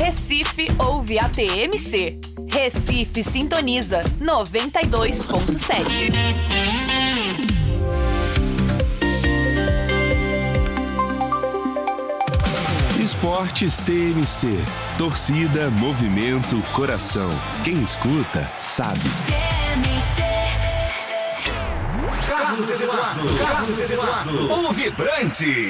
Recife ouve a TMC. Recife sintoniza 92.7. Esportes TMC. Torcida, movimento, coração. Quem escuta, sabe. Carlos Eduardo, o vibrante.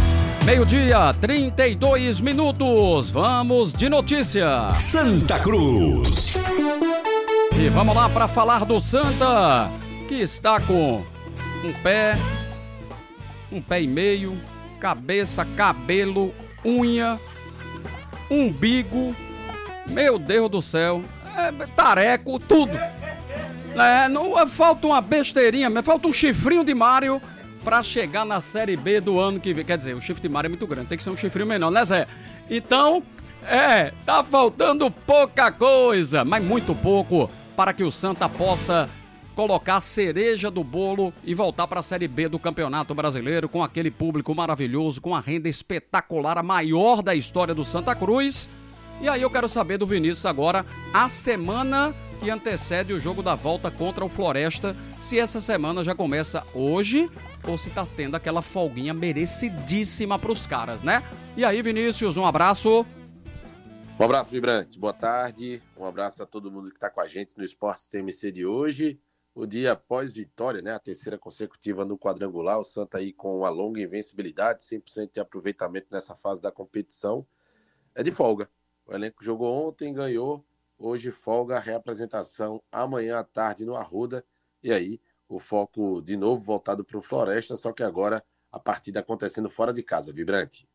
12:32. Vamos de notícia. Santa Cruz. E vamos lá para falar do Santa, que está com um pé e meio, cabeça, cabelo, unha, umbigo, meu Deus do céu, tareco, tudo. Não falta uma besteirinha, falta um chifrinho de Mário pra chegar na Série B do ano que vem. Quer dizer, o chifre de Mário é muito grande, tem que ser um chifrinho menor, né, Zé? Então, tá faltando pouca coisa, mas muito pouco, para que o Santa possa colocar a cereja do bolo e voltar para a Série B do Campeonato Brasileiro com aquele público maravilhoso, com a renda espetacular, a maior da história do Santa Cruz. E aí eu quero saber do Vinícius agora, a semana que antecede o jogo da volta contra o Floresta, se essa semana já começa hoje ou se tá tendo aquela folguinha merecidíssima pros caras, né? E aí, Vinícius, um abraço. Um abraço, Vibrante. Boa tarde. Um abraço a todo mundo que tá com a gente no Esporte TMC de hoje. O dia após vitória, né? A terceira consecutiva no quadrangular. O Santa aí com uma longa invencibilidade, 100% de aproveitamento nessa fase da competição. É de folga. O elenco jogou ontem, ganhou. Hoje folga, a reapresentação amanhã à tarde no Arruda. E aí, o foco de novo voltado para o Floresta, só que agora a partida acontecendo fora de casa, Vibrante.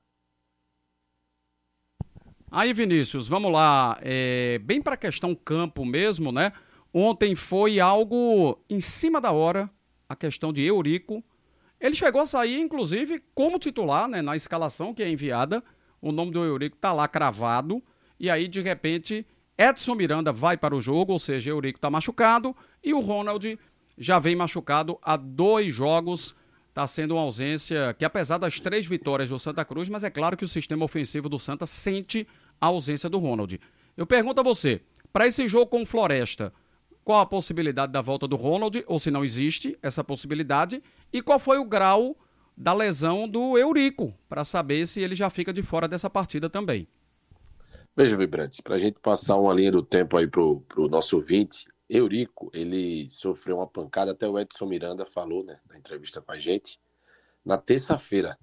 Aí, Vinícius, vamos lá. Bem para a questão campo mesmo, né? Ontem foi algo em cima da hora, a questão de Eurico. Ele chegou a sair, inclusive, como titular, né? Na escalação que é enviada. O nome do Eurico tá lá cravado. E aí, de repente, Edson Miranda vai para o jogo, ou seja, Eurico está machucado, e o Ronald já vem machucado há 2 jogos, está sendo uma ausência que, apesar das 3 vitórias do Santa Cruz, mas é claro que o sistema ofensivo do Santa sente a ausência do Ronald. Eu pergunto a você, para esse jogo com o Floresta, qual a possibilidade da volta do Ronald, ou se não existe essa possibilidade, e qual foi o grau da lesão do Eurico, para saber se ele já fica de fora dessa partida também. Veja, Vibrante, para a gente passar uma linha do tempo aí pro nosso ouvinte, Eurico, ele sofreu uma pancada, até o Edson Miranda falou, né, na entrevista com a gente, na terça-feira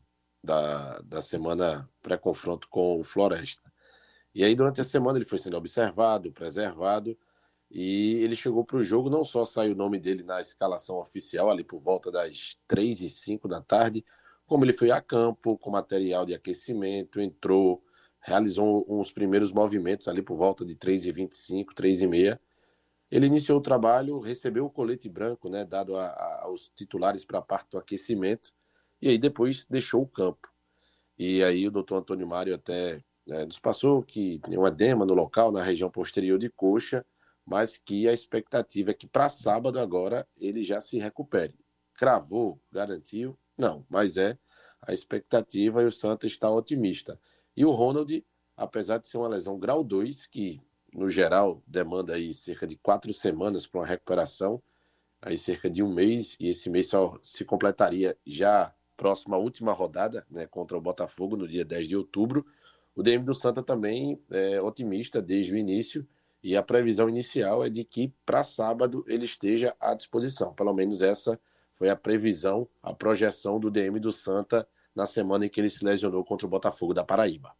da semana pré-confronto com o Floresta. E aí, durante a semana, ele foi sendo observado, preservado, e ele chegou para o jogo, não só saiu o nome dele na escalação oficial, ali por volta das 3h05 da tarde, como ele foi a campo, com material de aquecimento, entrou, realizou uns primeiros movimentos ali por volta de 3h25, 3h30. Ele iniciou o trabalho, recebeu o colete branco, né, dado aos titulares para a parte do aquecimento, e aí depois deixou o campo. E aí o doutor Antônio Mário até nos passou que tem um edema no local, na região posterior de coxa, mas que a expectativa é que para sábado agora ele já se recupere. Cravou, garantiu? Não, mas a expectativa e o Santa está otimista. E o Ronald, apesar de ser uma lesão grau 2, que no geral demanda aí cerca de 4 semanas para uma recuperação, aí cerca de 1 mês, e esse mês só se completaria já próxima à última rodada, né, contra o Botafogo no dia 10 de outubro. O DM do Santa também é otimista desde o início, e a previsão inicial é de que para sábado ele esteja à disposição. Pelo menos essa foi a previsão, a projeção do DM do Santa na semana em que ele se lesionou contra o Botafogo da Paraíba.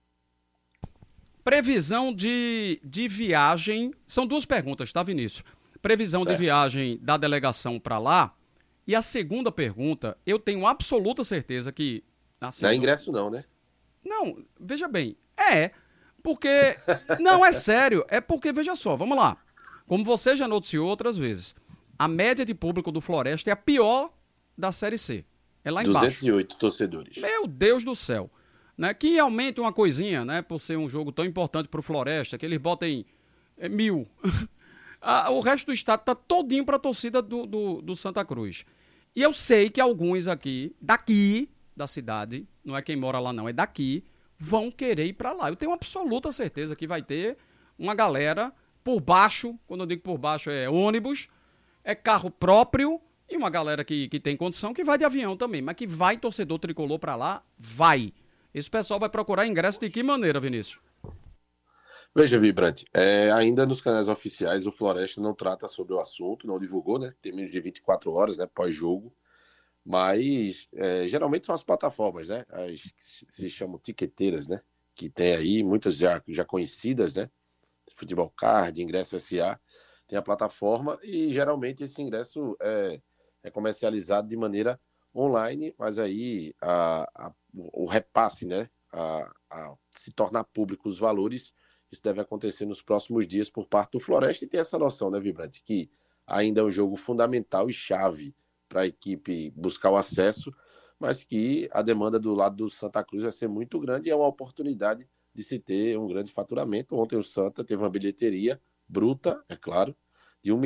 Previsão de viagem, são 2 perguntas, tá, Vinícius? Previsão certo. De viagem da delegação para lá, e a segunda pergunta, eu tenho absoluta certeza que... Assim, não é ingresso não, né? Não, veja bem, porque... Não, é sério, é porque, veja só, vamos lá, como você já noticiou outras vezes, a média de público do Floresta é a pior da Série C, é lá embaixo. 208 torcedores. Meu Deus do céu. Né, que aumente uma coisinha, né, por ser um jogo tão importante para o Floresta, que eles botem 1.000. O resto do estado está todinho para a torcida do Santa Cruz. E eu sei que alguns daqui da cidade, não é quem mora lá não, é daqui, vão querer ir para lá. Eu tenho absoluta certeza que vai ter uma galera por baixo, quando eu digo por baixo é ônibus, é carro próprio, e uma galera que tem condição que vai de avião também, mas que vai torcedor tricolor para lá, vai. Esse pessoal vai procurar ingresso de que maneira, Vinícius? Veja, Vibrante, ainda nos canais oficiais o Floresta não trata sobre o assunto, não divulgou, né? Tem menos de 24 horas, né, pós-jogo, mas geralmente são as plataformas, né? As que se chamam tiqueteiras, né? Que tem aí, muitas já conhecidas, né? Futebol Card, Ingresso SA, tem a plataforma e geralmente esse ingresso é comercializado de maneira online, mas aí o repasse, né? A se tornar público os valores, isso deve acontecer nos próximos dias por parte do Floresta, e tem essa noção, né, Vibrante, que ainda é um jogo fundamental e chave para a equipe buscar o acesso, mas que a demanda do lado do Santa Cruz vai ser muito grande e é uma oportunidade de se ter um grande faturamento. Ontem o Santa teve uma bilheteria bruta, é claro, de R$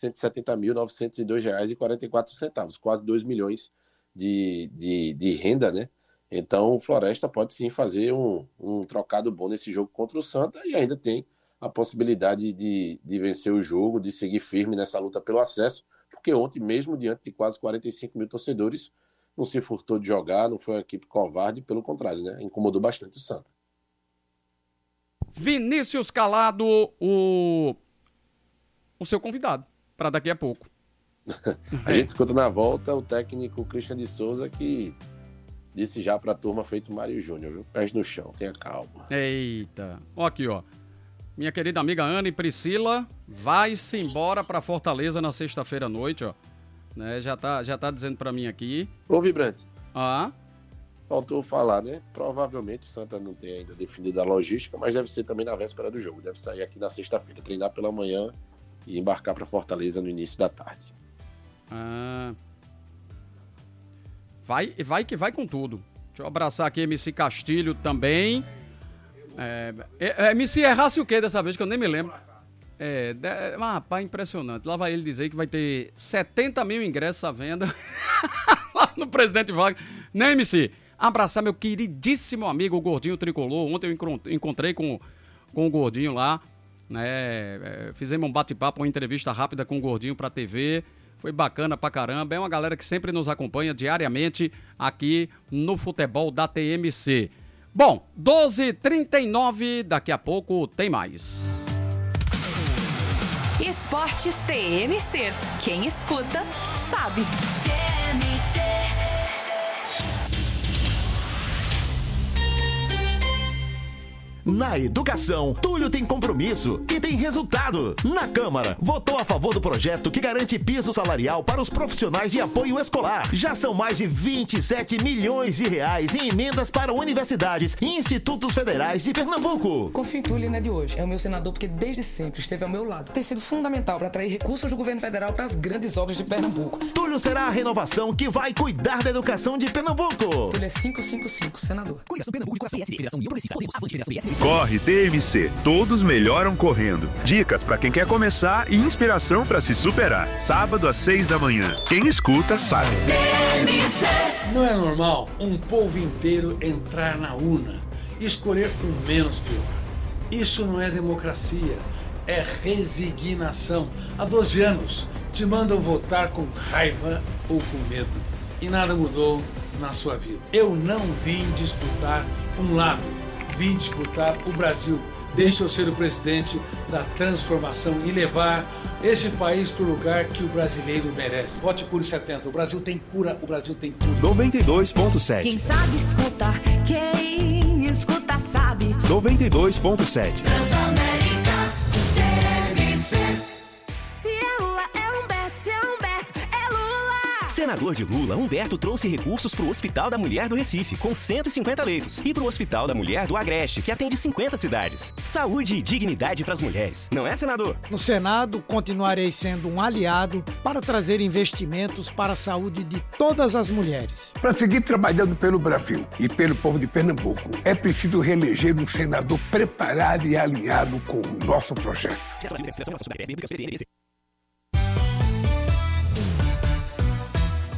1.870.902,44, quase 2 milhões de renda, né? Então o Floresta pode sim fazer um trocado bom nesse jogo contra o Santa e ainda tem a possibilidade de vencer o jogo, de seguir firme nessa luta pelo acesso, porque ontem, mesmo diante de quase 45 mil torcedores, não se furtou de jogar, não foi uma equipe covarde, pelo contrário, né? Incomodou bastante o Santa. Vinícius Calado, o seu convidado, para daqui a pouco. A gente escuta na volta o técnico Christian de Souza, que disse já para a turma feito Mário Júnior, viu? Pés no chão, tenha calma. Eita, ó aqui, ó. Minha querida amiga Ana e Priscila, vai-se embora para Fortaleza na sexta-feira à noite, ó. Né, já tá dizendo para mim aqui. Ô, Vibrante. Ah. Faltou falar, né? Provavelmente o Santa não tem ainda definido a logística, mas deve ser também na véspera do jogo. Deve sair aqui na sexta-feira, treinar pela manhã e embarcar para Fortaleza no início da tarde. Ah. Vai que vai com tudo. Deixa eu abraçar aqui MC Castilho também. MC errasse o quê dessa vez, que eu nem me lembro. Rapaz, impressionante. Lá vai ele dizer que vai ter 70 mil ingressos à venda lá no Presidente Vargas. Né, MC? Abraçar meu queridíssimo amigo, o Gordinho Tricolor. Ontem eu encontrei com o Gordinho lá, né? Fizemos um bate-papo, uma entrevista rápida com o Gordinho pra TV. Foi bacana pra caramba. É uma galera que sempre nos acompanha diariamente aqui no futebol da TMC. Bom, 12h39, daqui a pouco tem mais. Esportes TMC. Quem escuta, sabe. TMC. Na educação, Túlio tem compromisso e tem resultado. Na Câmara, votou a favor do projeto que garante piso salarial para os profissionais de apoio escolar. Já são mais de 27 milhões de reais em emendas para universidades e institutos federais de Pernambuco. Confio em Túlio, não é de hoje. É o meu senador porque desde sempre esteve ao meu lado. Tem sido fundamental para atrair recursos do governo federal para as grandes obras de Pernambuco. Túlio será a renovação que vai cuidar da educação de Pernambuco. Túlio é 555, senador. Coligação Pernambuco de Coração ISD, Federação União Progressista, Podemos, Avante, Federação ISD. Corre TMC, todos melhoram correndo. Dicas para quem quer começar e inspiração para se superar. Sábado às 6 da manhã. Quem escuta sabe. TMC. Não é normal um povo inteiro entrar na urna e escolher o menos pior. Isso não é democracia, é resignação. Há 12 anos te mandam votar com raiva ou com medo e nada mudou na sua vida. Eu não vim disputar um lado. Vim disputar o Brasil. Deixa eu ser o presidente da transformação e levar esse país para o lugar que o brasileiro merece. Vote Cure 70. O Brasil tem cura, o Brasil tem tudo. 92.7. Quem sabe escutar, quem escuta sabe. 92.7. Transamérica, TMC. Se é Lula, é Humberto. Se é Humberto, é Lula. Senador de Lula, Humberto trouxe recursos para o Hospital da Mulher do Recife, com 150 leitos, e para o Hospital da Mulher do Agreste, que atende 50 cidades. Saúde e dignidade para as mulheres, não é, senador? No Senado, continuarei sendo um aliado para trazer investimentos para a saúde de todas as mulheres. Para seguir trabalhando pelo Brasil e pelo povo de Pernambuco, é preciso reeleger um senador preparado e alinhado com o nosso projeto.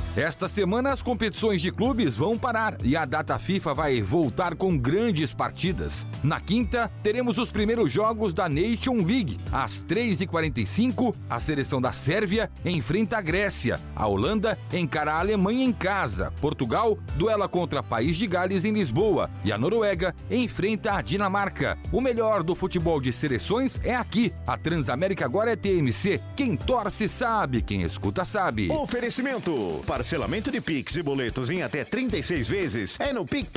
Esta semana as competições de clubes vão parar e a data FIFA vai voltar com grandes partidas. Na quinta, teremos os primeiros jogos da Nation League. Às 3h45, a seleção da Sérvia enfrenta a Grécia. A Holanda encara a Alemanha em casa. Portugal duela contra País de Gales em Lisboa. E a Noruega enfrenta a Dinamarca. O melhor do futebol de seleções é aqui. A Transamérica agora é TMC. Quem torce sabe, quem escuta sabe. Oferecimento: parcelamento de Pix e boletos em até 36 vezes é no PicPay.